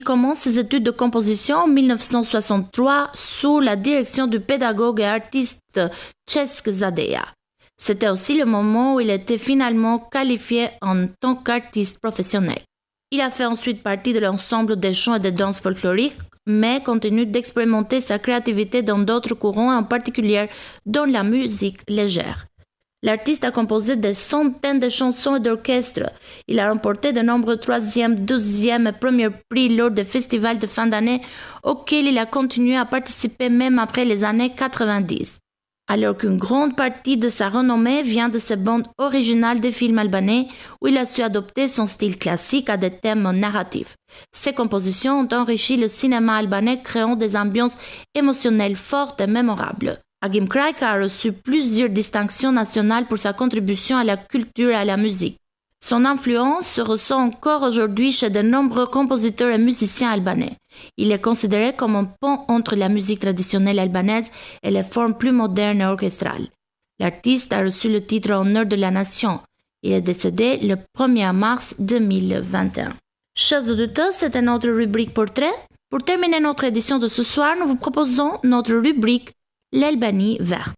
Il commence ses études de composition en 1963 sous la direction du pédagogue et artiste Cesc Zadea. C'était aussi le moment où il était finalement qualifié en tant qu'artiste professionnel. Il a fait ensuite partie de l'ensemble des chants et des danses folkloriques, mais continue d'expérimenter sa créativité dans d'autres courants, en particulier dans la musique légère. L'artiste a composé des centaines de chansons et d'orchestres. Il a remporté de nombreux 3e, 12e et 1er prix lors des festivals de fin d'année auxquels il a continué à participer même après les années 90. Alors qu'une grande partie de sa renommée vient de ses bandes originales des films albanais où il a su adopter son style classique à des thèmes narratifs. Ses compositions ont enrichi le cinéma albanais créant des ambiances émotionnelles fortes et mémorables. Agim Krajka a reçu plusieurs distinctions nationales pour sa contribution à la culture et à la musique. Son influence se ressent encore aujourd'hui chez de nombreux compositeurs et musiciens albanais. Il est considéré comme un pont entre la musique traditionnelle albanaise et les formes plus modernes et orchestrales. L'artiste a reçu le titre Honneur de la Nation. Il est décédé le 1er mars 2021. Chers auditeurs, c'était notre rubrique Portrait. Pour terminer notre édition de ce soir, nous vous proposons notre rubrique L'Albanie verte.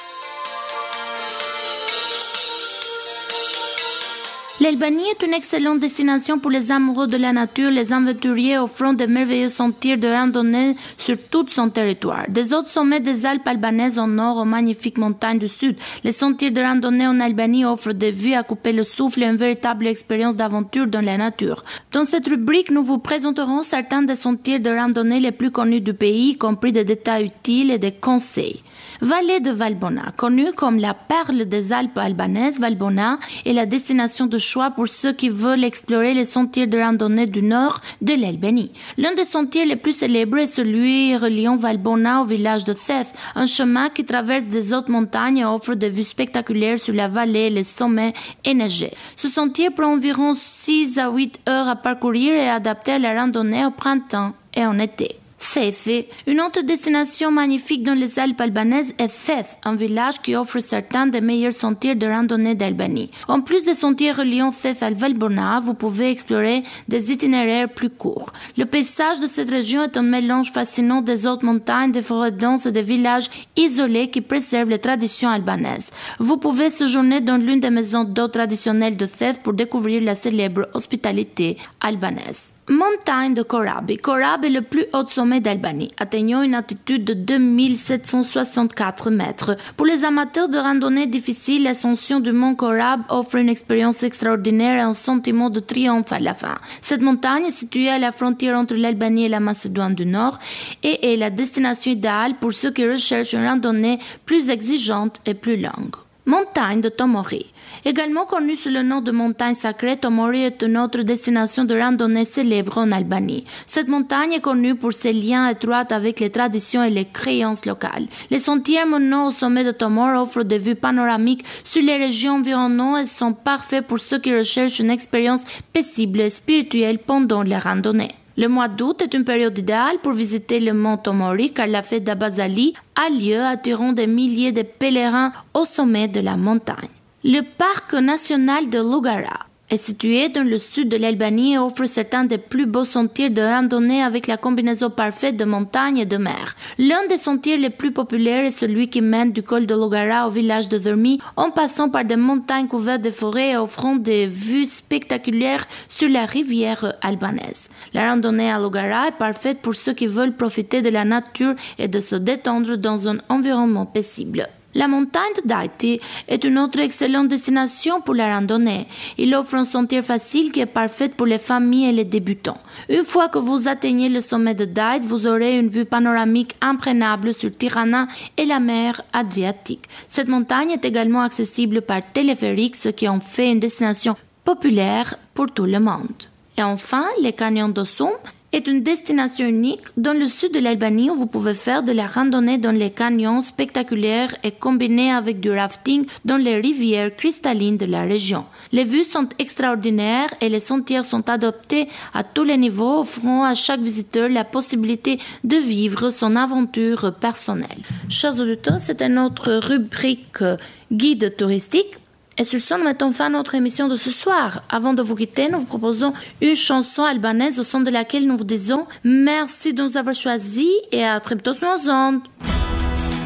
L'Albanie est une excellente destination pour les amoureux de la nature, les aventuriers offrant de merveilleux sentiers de randonnée sur tout son territoire. Des hauts sommets des Alpes albanaises au nord aux magnifiques montagnes du sud, les sentiers de randonnée en Albanie offrent des vues à couper le souffle et une véritable expérience d'aventure dans la nature. Dans cette rubrique, nous vous présenterons certains des sentiers de randonnée les plus connus du pays, y compris des détails utiles et des conseils. Vallée de Valbona, connue comme la perle des Alpes albanaises, Valbona est la destination de choix pour ceux qui veulent explorer les sentiers de randonnée du nord de l'Albanie. L'un des sentiers les plus célèbres est celui reliant Valbona au village de Theth, un chemin qui traverse des hautes montagnes et offre des vues spectaculaires sur la vallée, les sommets enneigés. Ce sentier prend environ 6 à 8 heures à parcourir et est adapté à la randonnée au printemps et en été. Theth, une autre destination magnifique dans les Alpes albanaises est Theth, un village qui offre certains des meilleurs sentiers de randonnée d'Albanie. En plus des sentiers reliant Theth à Valbona, vous pouvez explorer des itinéraires plus courts. Le paysage de cette région est un mélange fascinant des hautes montagnes, des forêts denses et des villages isolés qui préservent les traditions albanaises. Vous pouvez séjourner dans l'une des maisons d'hôtes traditionnelles de Theth pour découvrir la célèbre hospitalité albanaise. Montagne de Korab. Korab est le plus haut sommet d'Albanie, atteignant une altitude de 2764 mètres. Pour les amateurs de randonnée difficile, l'ascension du mont Korab offre une expérience extraordinaire et un sentiment de triomphe à la fin. Cette montagne est située à la frontière entre l'Albanie et la Macédoine du Nord et est la destination idéale pour ceux qui recherchent une randonnée plus exigeante et plus longue. Montagne de Tomori. Également connue sous le nom de montagne sacrée, Tomori est une autre destination de randonnée célèbre en Albanie. Cette montagne est connue pour ses liens étroits avec les traditions et les créances locales. Les sentiers menant au sommet de Tomori offrent des vues panoramiques sur les régions environnantes et sont parfaits pour ceux qui recherchent une expérience paisible et spirituelle pendant la randonnée. Le mois d'août est une période idéale pour visiter le mont Tomori car la fête d'Abazali a lieu attirant des milliers de pèlerins au sommet de la montagne. Le parc national de Lugara est situé dans le sud de l'Albanie et offre certains des plus beaux sentiers de randonnée avec la combinaison parfaite de montagne et de mer. L'un des sentiers les plus populaires est celui qui mène du col de Lugara au village de Dermi en passant par des montagnes couvertes de forêts et offrant des vues spectaculaires sur la rivière albanaise. La randonnée à Lugara est parfaite pour ceux qui veulent profiter de la nature et de se détendre dans un environnement paisible. La montagne de Daiti est une autre excellente destination pour la randonnée. Il offre un sentier facile qui est parfait pour les familles et les débutants. Une fois que vous atteignez le sommet de Daiti, vous aurez une vue panoramique imprenable sur Tirana et la mer Adriatique. Cette montagne est également accessible par téléphérique, ce qui en fait une destination populaire pour tout le monde. Et enfin, les canyons d'Osum est une destination unique dans le sud de l'Albanie où vous pouvez faire de la randonnée dans les canyons spectaculaires et combiner avec du rafting dans les rivières cristallines de la région. Les vues sont extraordinaires et les sentiers sont adaptés à tous les niveaux, offrant à chaque visiteur la possibilité de vivre son aventure personnelle. Chers auditeurs, c'était notre rubrique guide touristique. Et sur ce, nous mettons fin à notre émission de ce soir. Avant de vous quitter, nous vous proposons une chanson albanaise au son de laquelle nous vous disons merci de nous avoir choisis et à très bientôt sur nos ondes.